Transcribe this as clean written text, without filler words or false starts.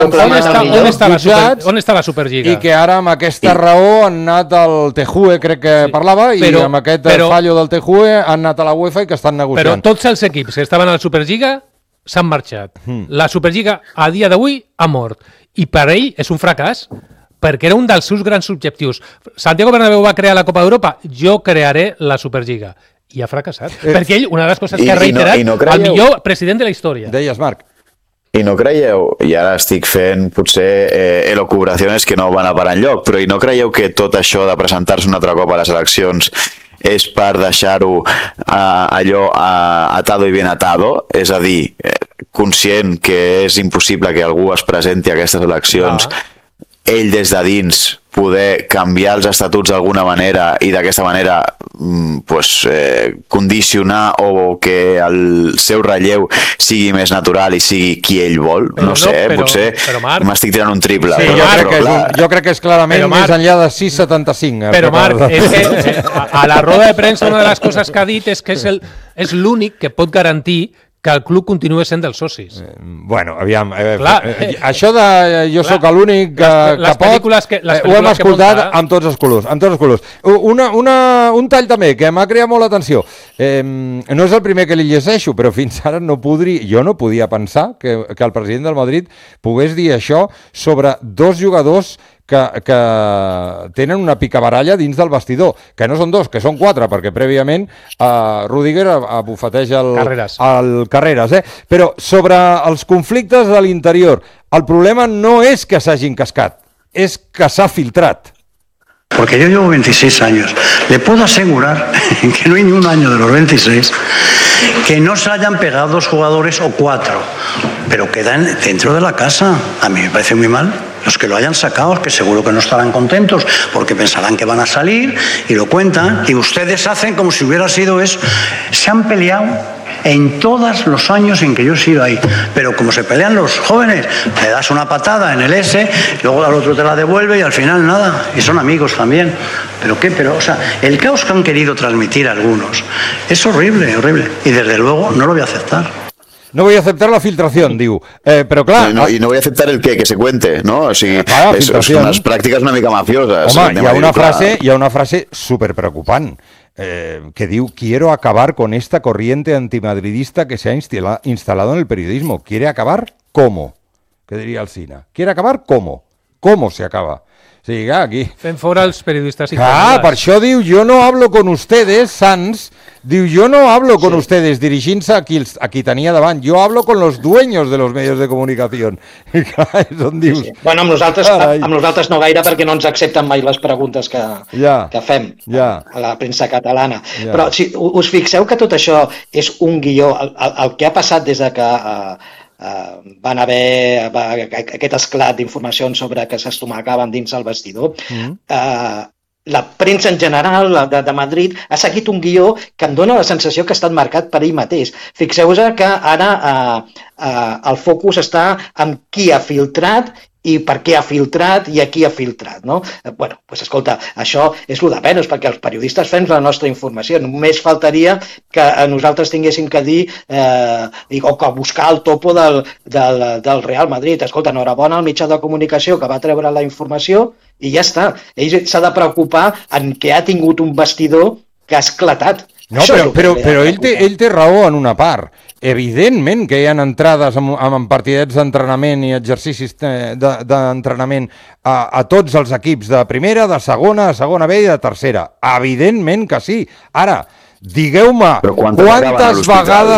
on està la Superliga? I que ara amb aquesta raó han anat al TJUE, crec que parlava, i amb aquest fallo del TJUE han anat a la UEFA i que estan negociant. Però tots els equips que estaven a la Superliga s'han marxat. La Superliga a dia d'avui ha mort. I per ell és un fracàs, perquè era un dels seus grans objectius. Santiago Bernabéu va crear la Copa d'Europa, jo crearé la Superliga. I ha fracassat. Perquè ell, una de les coses que ha reiterat, el millor president de la història. Deies, Marc. I no creieu, i ara estic fent potser elucubracions que no van a parar enlloc, però i no creieu que tot això de presentar-se un altre cop a les eleccions és per deixar-ho allò atado i bien atado? És a dir, conscient que és impossible que algú es presenti a aquestes eleccions, ell des de dins poder canviar els estatuts d'alguna manera i d'aquesta manera condicionar o que el seu relleu sigui més natural i sigui qui ell vol, no sé, potser m'estic tirant un triple. Jo crec que és clarament més enllà de 6,75. Però Marc, a la roda de premsa una de les coses que ha dit és que és l'únic que pot garantir que el club continua sent dels socis. Bueno, aviam, això de jo sóc l'únic que pot, ho hem escoltat amb tots els colors. Un tall també, que m'ha creat molt l'atenció. No és el primer que li llegeixo, però fins ara jo no podia pensar que el president del Madrid pogués dir això sobre dos jugadors que tenen una picabaralla dins del vestidor, que no són dos, que són quatre, perquè prèviament Rüdiger abufeteja el Carreras. Però sobre els conflictes de l'interior, el problema no és que s'hagin cascat, és que s'ha filtrat. Porque yo llevo 26 años. Le puedo asegurar que no hay ni un año de los 26 que no se hayan pegado dos jugadores o cuatro, pero quedan dentro de la casa. A mí me parece muy mal. Los que lo hayan sacado, que seguro que no estarán contentos porque pensarán que van a salir y lo cuentan. Y ustedes hacen como si hubiera sido eso. Se han peleado en todos los años en que yo he sido ahí. Pero como se pelean los jóvenes, le das una patada en el S, luego al otro te la devuelve y al final nada. Y son amigos también. ¿Pero qué? O sea, el caos que han querido transmitir algunos es horrible, horrible. Y desde luego no lo voy a aceptar. No voy a aceptar la filtración, diu. Però clar... I no voy a aceptar el que se cuente, no? O sigui, són unes pràctiques una mica mafioses. Home, hi ha una frase superpreocupant que diu: quiero acabar con esta corriente antimadridista que se ha instalado en el periodismo. ¿Quiere acabar? ¿Cómo? ¿Qué diría Alsina? ¿Quiere acabar? ¿Cómo? ¿Cómo se acaba? Sí, aquí. Fent fora els periodistes. Per això diu, yo no hablo con ustedes, Sanz, diu, yo no hablo con ustedes, dirigint-se a qui tenia davant, yo hablo con los dueños de los medios de comunicación. I clar, és on dius... Bueno, amb nosaltres no gaire, perquè no ens accepten mai les preguntes que fem a la premsa catalana. Però si us fixeu que tot això és un guió, el que ha passat des de que... van haver aquest esclat d'informacions sobre que s'estomacaven dins el vestidor. La premsa en general de Madrid ha seguit un guió que em dóna la sensació que ha estat marcat per ell mateix. Fixeu-vos que ara el focus està en qui ha filtrat i per què ha filtrat i a qui ha filtrat, no? Bueno, doncs escolta, això és el de menys, perquè els periodistes fem la nostra informació. Només faltaria que nosaltres tinguéssim que dir o que buscar el topo del Real Madrid. Escolta, enhorabona al mitjà de comunicació que va treure la informació i ja està. Ell s'ha de preocupar en què ha tingut un vestidor que ha esclatat. No, però ell té raó en una part. Evidentment que hi ha entrades amb partidets d'entrenament i exercicis d'entrenament a tots els equips de primera, de segona B i de tercera. Evidentment que sí. Ara, digueu-me quantes vegades